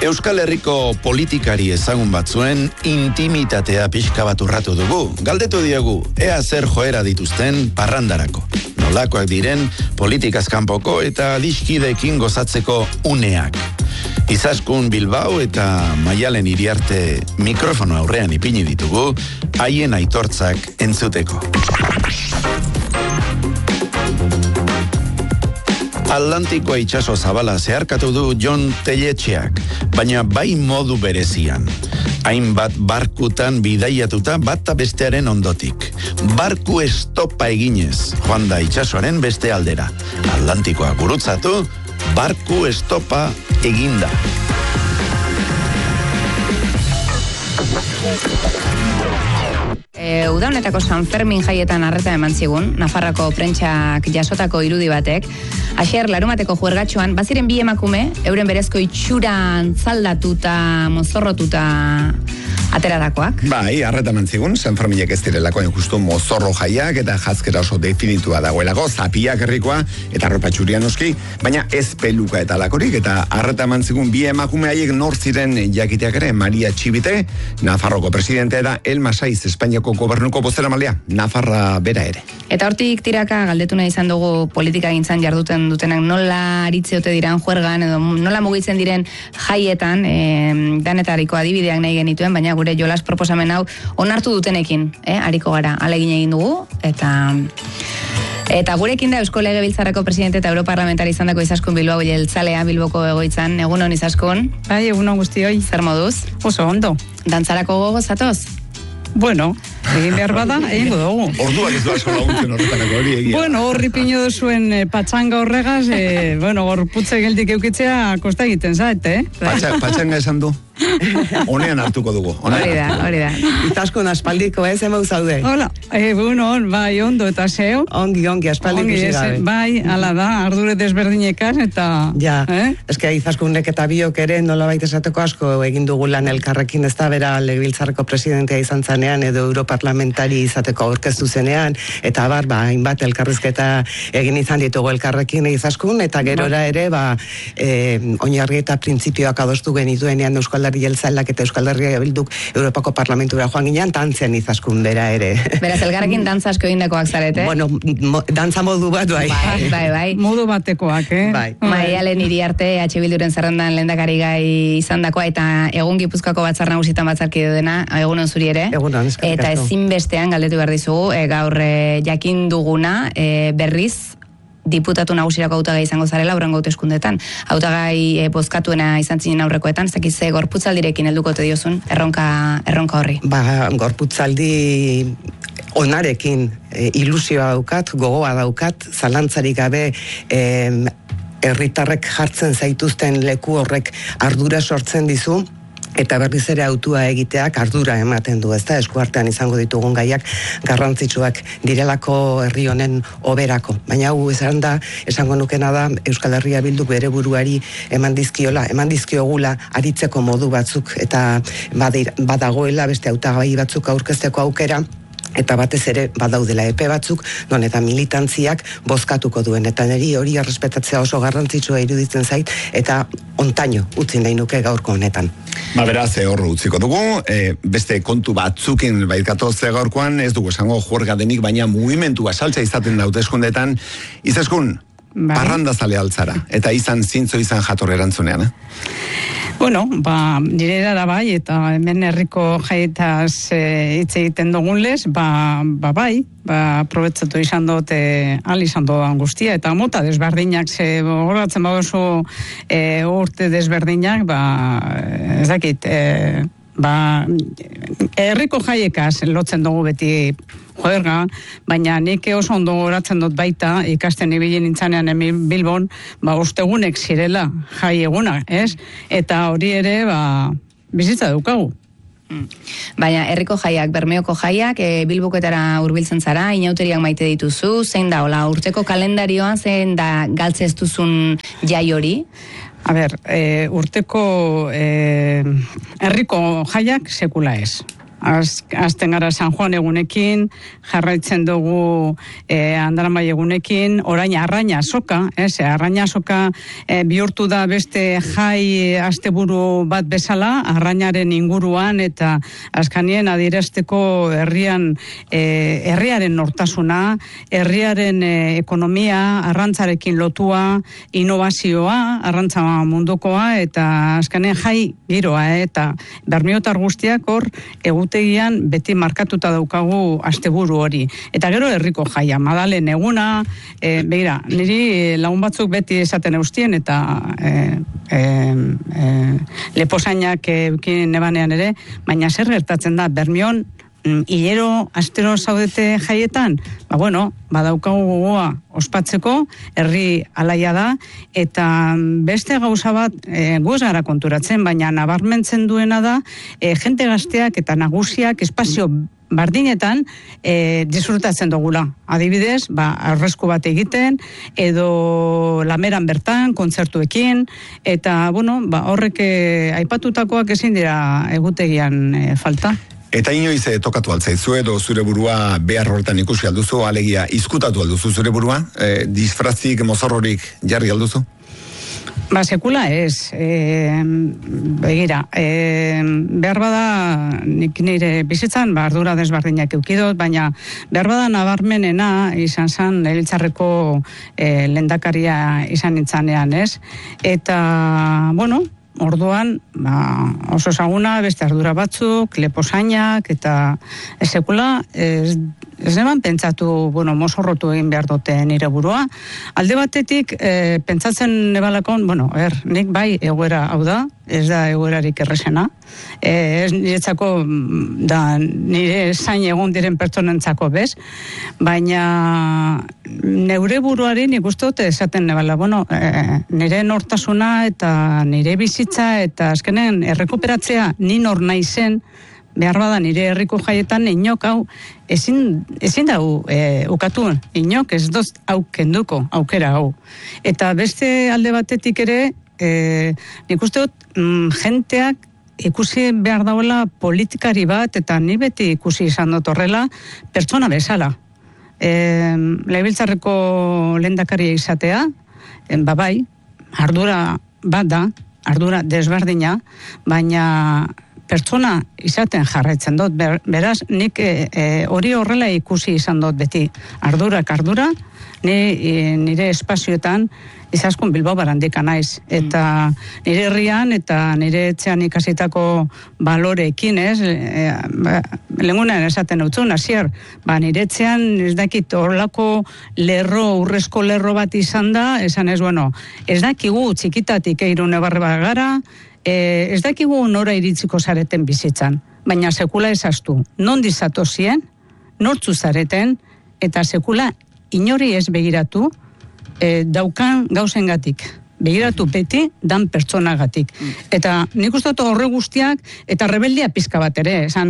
Euskal Herriko politikari ezagun batzuen intimitatea pixka bat urratu dugu. Galdetu diegu, ea zer joera dituzten parrandarako. Nolakoak diren politikaz kanpoko eta adiskideekin gozatzeko uneak. Izaskun Bilbao eta Maialen Iriarte mikrofono aurrean ipini ditugu, haien aitortzak entzuteko. Atlantikoa itsaso zabala zeharkatu du Jon Telletxeak, baina bai modu berezian. Hainbat barkutan bidaiatuta bata bestearen ondotik. Barku estopa eginez, joan da itsasoaren beste aldera. Atlantikoa gurutzatu, barku estopa eginda. Uda honetako San Fermin jaietan arreta eman zigun, Nafarroko prentsak jasotako irudi batek. Asier, larumateko juergatxoan, baziren bi emakume, euren berezko itxuran zaldatuta, mozorrotuta ateratakoak. Bai, arreta eman zigun, San Ferminek ez direlakoen justu mozorro jaiak eta jazkera oso definitua dagoelako, zapiak herrikoa eta arropa txurian oski, baina ez peluka eta lakorik, eta arreta eman zigun bi emakume haiek nor ziren jakiteak ere, Maria Txibite, Nafarroko presidente da Elma Saiz, Espainiako gobernuko bozeramalea, Nafarra bera ere. Eta hortik tiraka galdetu nahi izan dugu politika gintzan jarduten dutenak nola aritzeote diran juergan edo nola mugitzen diren jaietan, danetariko adibideak nahi genituen, baina gure jolas proposamen hau onartu dutenekin, ariko gara, alegin egin dugu, eta gurekin da Eusko Legebiltzarreko presidente eta Europarlamentari izandako Izaskun Bilbao jeltzalea Bilboko egoitzan. Egunon Izaskun? Bai, egunon guztioi. Zer moduz? Oso ondo. Dantzarako gogo zatoz? Bueno, egin behar bada, egingo dugu. Orduak ez du asko laguntzen horretarako hori egia. Bueno, horri pino duzuen patxanga horregaz, gorputze geldik eukitzea kosta egiten zait, Patxanga esan du? Honean hartuko dugu. Hori da. Izaskun aspaldiko ez emau zaude. Hola, bai, ondo eta zeo. Ongi, aspaldiko zigabe. Bai, ala da, ardure desberdinekan eta... Ja, eske Izaskunek eta biok ere nola baita esateko asko egin dugu lan elkarrekin, ez da bera Legebiltzarreko presidentea izan zanean edo Europarlamentari izateko aurkeztu zenean, eta hainbat elkarrizketa egin izan ditugu elkarrekin Izaskun, eta gerora ere, oinarri eta printzipioak adostu genituenean Euskal Herria Jeltzaleak eta Euskal Herria Bilduk Europako Parlamentura joan ginean, dantzen Izaskun bera ere. Beraz, elkarrekin dantza asko egindakoak zarete? Bueno, dantza modu bat, bai. Bai. Modu batekoak, Bai. Maialen Iriarte, Bilduren zerrendan lehendakari gai izandakoa eta egun Gipuzkoako batzar nagusitan batzarkide dena, egunon zuri ere. Egunon, eta ezinbestean galdetu behar dizugu, gaur jakin duguna, berriz, diputatu nagusirako hautagai izango zarela aurrengo hauteskundetan. Hautagai bozkatuena izan zinen aurrekoetan, ez dakiz gorputzaldirekin helduko te diozun erronka horri. Gorputzaldi onarekin ilusioa daukat, gogoa daukat, zalantzarik gabe herritarrek jartzen zaituzten leku horrek ardura sortzen dizu, eta berriz ere autua egiteak ardura ematen du, ezta, eskuartean izango ditugun gaiak garrantzitsuak direlako herri honen hoberako. Baina hau esango nukena da Euskal Herria Bilduk bere buruari eman dizkiogula aritzeko modu batzuk, eta badagoela beste hautagai batzuk aurkezteko aukera, eta batez ere badaudela epe batzuk, non eta militantziak bozkatuko duen, eta niri hori errespetatzea oso garrantzitsua iruditzen zait, eta ontaino utzi nahi nuke gaurko honetan. Beraz, horro utziko dugu, beste kontu batzukin baitkatoz gaurkoan, ez dugu esango juerga denik, baina mugimentua saltza izaten da hauteskundeetan. Izaskun, parranda zale altzara, eta zintzo izan jatorre erantzunean, Bueno, nire da bai, eta hemen herriko jaietaz hitz egiten dugun lez, bai, aprobetsatu izan dut izan doan guztia, eta mota desberdinak, horatzen badozu urte desberdinak, ez dakit, herriko jaiekaz lotzen dugu beti juerga, baina nik oso ondo horatzen dut baita, ikasten ibili nintzanean hemen Bilbon, ostegunek zirela jai eguna, ez? Eta hori ere, bizitza daukagu. Baina herriko jaiak, Bermeoko jaiak, Bilboketara hurbiltzen zara, inauteriak maite dituzu, zein da, urteko kalendarioan, zein da galtze ez duzun jai hori? A ber, urteko herriko jaiak sekula ez. azten gara San Juan egunekin, jarraitzen dugu Andaramai egunekin, orain arraina soka, arraina soka bihurtu da beste jai asteburu bat bezala, arrainaren inguruan, eta azkanien adierazteko herriaren nortasuna, herriaren ekonomia, arrantzarekin lotua, innovazioa, arrantza mundukoa, eta azkanien jai giroa, eta bermiotar guztiak hor egutegian beti markatuta daukagu asteburu hori. Eta gero herriko jaia, Madalen eguna, begira, niri lagun batzuk beti esaten eustien, eta leposainak eukin nebanean ere, baina zer gertatzen da, Bermion, hilero astero zaudete jaietan, badaukagu gogoa ospatzeko, herri alaia da, eta beste gauza bat guz gara konturatzen, baina nabarmentzen duena da, jente gazteak eta nagusiak espazio bardinetan disfrutatzen dugula. Adibidez, aurrezko bat egiten, edo lameran bertan, kontzertuekin, eta, horrek aipatutakoak ezin dira egutegian falta. Eta inoiz tokatu altzaizu edo zure burua behar horretan ikusi alduzu, alegia izkutatu alduzu zure burua, disfrazik, mozorrorik jarri alduzu? Sekula ez, begira, behar bada nik nire bizitzan, ardura desbardinak eukidot, baina behar bada nabarmenena izan zan legebiltzarreko lehendakaria izan nintzanean, ez? Eta, orduan, oso ezaguna, beste ardura batzuk, leposainak, eta sekula, ez neban pentsatu, mozorrotu egin behar dute nire burua. Alde batetik, pentsatzen nebalakon, nik bai egoera hau da, ez da egoerarik errezena. Ez niretzako, da nire zain egon diren pertsonentzako bez, baina neure buruari nik uste dute esaten nebala, nire nortasuna eta nire bizitza eta azkenen errekuperatzea ni nor naizen, behar bada nire herriko jaietan inok hau ezin dau ukatu, inok ez doz hau kenduko, aukera hau. Eta beste alde batetik ere, nik uste dut jenteak ikusi behar dauela politikari bat, eta ni beti ikusi izan dut horrela, pertsona bezala. Legebiltzarreko lehendakaria izatea, bai, ardura bat da, ardura desberdina, baina pertsona izaten jarraitzen dut. Beraz, nik hori horrela ikusi izan dut beti. Ardura, nire espazioetan izaskun Bilbao Barandika naiz. Eta nire herrian eta nire etxean ikasitako baloreekin, ez? Lengunean esaten utzun, hasier, nire etxean ez dakit horlako urrezko lerro bat izan da, esan ez, ez dakigu txikitatik Irune barre gara, ez dakigu nora iritziko zareten bizitzan, baina sekula ezaztu, non dizatozien, nortzu zareten, eta sekula inori ez begiratu, daukan gauzengatik. Begiratu beti dan pertsonagatik. Eta nik uste dut horre guztiak, eta rebeldia pizka bat ere, esan,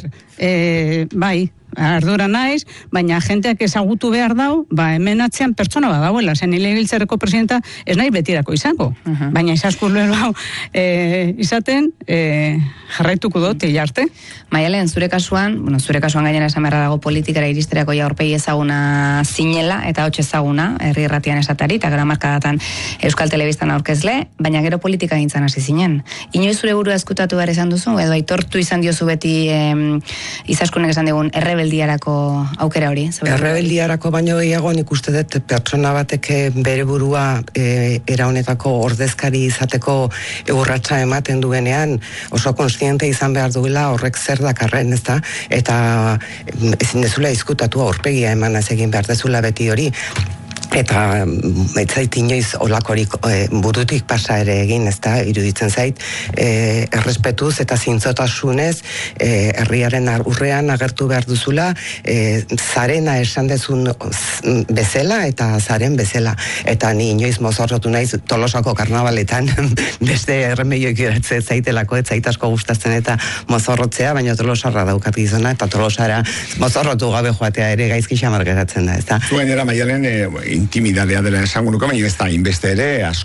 bai, ardura naiz, baina jenteak ezagutu behar dau, hemen atzean pertsona bat dauela, zen legebiltzarreko presidenta ez nahi betirako izango. Baina izaskur lehelo hau izaten jarraituko dut, hilarte. Maialen, zure kasuan gainera esan beharra dago politikara iristerako aurpegi ezaguna zinela, eta hotx ezaguna, herri irratian esatari, eta gara markadatan Euskal Telebistan aurkezle, baina gero politika gintzan hasi zinen. Inoiz zure burua eskutatu behar izan duzu, edo aitortu izan diozu beti izaskunek esan digun errebeldiarako aukera hori? Errebeldiarako baino gehiago nik uste dut pertsona batek bere burua era honetako ordezkari izateko urratsa ematen duenean oso kontziente izan behar duela horrek zer dakarren, ezta? Eta ezin dezula izkutatu aurpegia emanaz egin behar dezula beti hori. Eta etzait inoiz olakorik burutik pasa ere egin, ezta, iruditzen zait, errespetuz eta zintzotasunez herriaren urrean agertu behar duzula, zarena esan dezun bezala eta zaren bezala. Eta ni inoiz mozorrotu naiz Tolosako karnabaletan beste erremeioik iratze zaitelako, ez zait asko gustatzen eta mozorrotzea, baina Tolosarra daukat gizona, eta Tolosara mozorrotu gabe joatea ere gaizki xamar geratzen da, ezta. Zuen era Maialen intimidadea dela esango nuke, baina ez da inbeste ere,